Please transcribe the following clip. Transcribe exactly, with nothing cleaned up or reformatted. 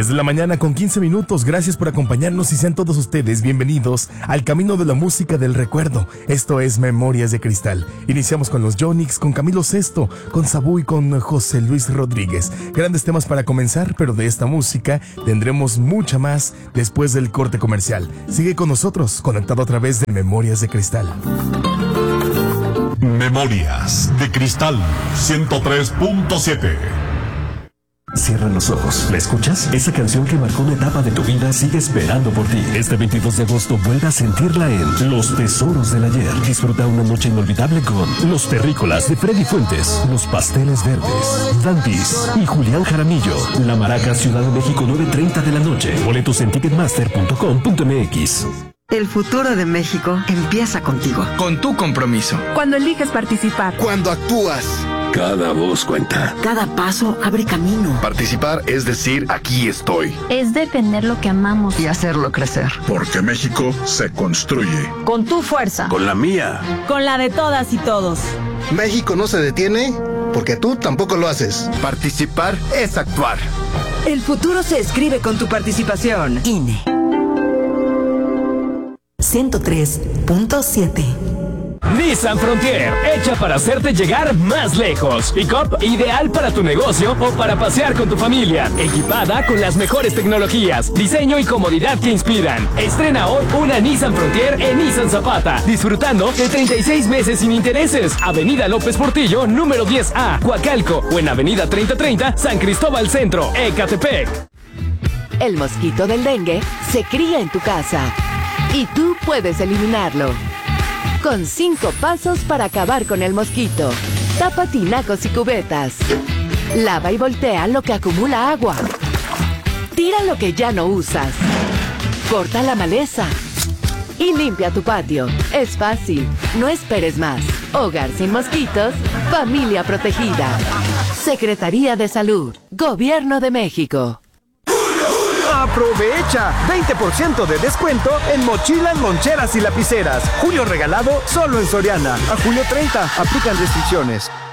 diez de la mañana con quince minutos. Gracias por acompañarnos y sean todos ustedes bienvenidos al camino de la música del recuerdo. Esto es Memorias de Cristal. Iniciamos con los Yonix, con Camilo Sesto, con Sabú y con José Luis Rodríguez. Grandes temas para comenzar, pero de esta música tendremos mucha más después del corte comercial. Sigue con nosotros, conectado a través de Memorias de Cristal. Memorias de Cristal ciento tres punto siete. Cierra los ojos. ¿La escuchas? Esa canción que marcó una etapa de tu vida sigue esperando por ti. Este veintidós de agosto vuelve a sentirla en Los Tesoros del Ayer. Disfruta una noche inolvidable con Los Terrícolas de Freddy Fuentes, Los Pasteles Verdes, Dantis y Julián Jaramillo. La Maraca, Ciudad de México, nueve treinta de la noche. Boletos en ticketmaster punto com punto m x. El futuro de México empieza contigo. Con tu compromiso. Cuando eliges participar. Cuando actúas. Cada voz cuenta. Cada paso abre camino. Participar es decir, aquí estoy. Es defender lo que amamos. Y hacerlo crecer. Porque México se construye. Con tu fuerza. Con la mía. Con la de todas y todos. México no se detiene porque tú tampoco lo haces. Participar es actuar. El futuro se escribe con tu participación. I N E. ciento tres punto siete. Nissan Frontier, hecha para hacerte llegar más lejos. Pick-up ideal para tu negocio o para pasear con tu familia. Equipada con las mejores tecnologías, diseño y comodidad que inspiran. Estrena hoy una Nissan Frontier en Nissan Zapata, disfrutando de treinta y seis meses sin intereses. Avenida López Portillo, número diez A, Coacalco, o en Avenida treinta treinta, San Cristóbal Centro, Ecatepec. El mosquito del dengue se cría en tu casa y tú puedes eliminarlo. Con cinco pasos para acabar con el mosquito. Tapa tinacos y cubetas. Lava y voltea lo que acumula agua. Tira lo que ya no usas. Corta la maleza. Y limpia tu patio. Es fácil. No esperes más. Hogar sin mosquitos. Familia protegida. Secretaría de Salud. Gobierno de México. ¡Aprovecha! veinte por ciento de descuento en mochilas, loncheras y lapiceras. Julio regalado solo en Soriana. A julio treinta. Aplican restricciones.